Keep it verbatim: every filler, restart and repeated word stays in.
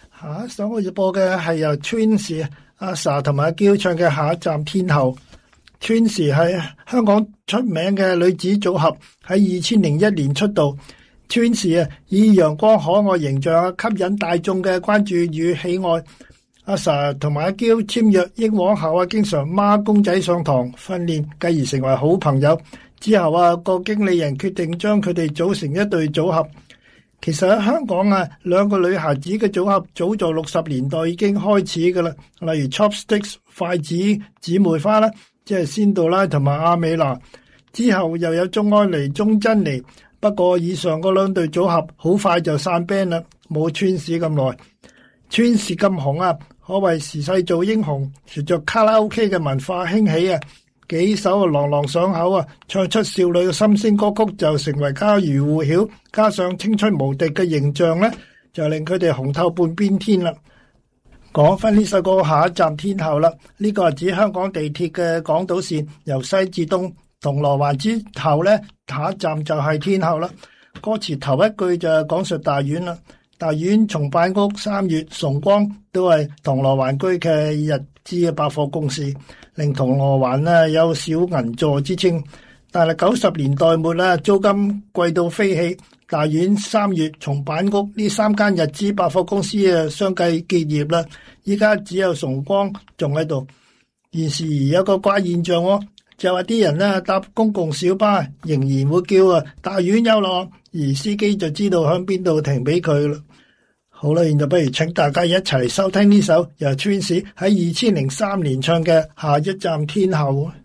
下一首我要播嘅係由 Twins 阿 Sa 同埋阿嬌唱嘅《下一站天后》。Twins 係香港出名嘅女子組合，喺二千零一年出道。Twins 啊，以陽光可愛形象啊，吸引大眾嘅關注與喜愛。阿 Sa 同埋阿嬌簽約英皇後啊，經常孖公仔上堂訓練，繼而成為好朋友。之後啊，個經理人決定將佢哋組成一對組合。其實喺香港啊，兩個女孩子嘅組合早在六十年代已經開始噶啦，例如 Chopsticks 筷子姊妹花啦，即係仙杜拉同埋阿美娜。之後又有鍾安妮、鍾珍妮。不過以上嗰兩對組合好快就散 band 啦，冇 Twins 咁耐。Twins 咁紅啊，可謂時勢造英雄。隨着卡拉 OK 嘅文化興起啊，幾首朗朗上口啊，唱出少女嘅心聲歌曲就成為家喻戶曉，加上青春無敵嘅形象呢，就令佢哋紅透半邊天啦。講翻呢首歌《下一站天后》啦，呢個係指香港地鐵嘅港島線由西至東，銅鑼灣之後呢，下一站就係天后啦。歌詞頭一句就係講述大院啦，大院松板屋、三月、崇光都係銅鑼灣區嘅日資嘅百貨公司，令銅鑼灣呢有小銀座之稱。但係九十年代末呢，租金貴到飛起，大院、三月、松板屋呢三間日資百貨公司啊相繼結業啦。依家只有崇光仲喺度。現時有個怪現象喎，就話啲人呢搭公共小巴仍然會叫啊大院有落，而司機就知道響邊度停俾佢啦。好啦，現在不如請大家一齊收聽呢首由 Twins 喺二千零三年唱嘅《下一站天后》。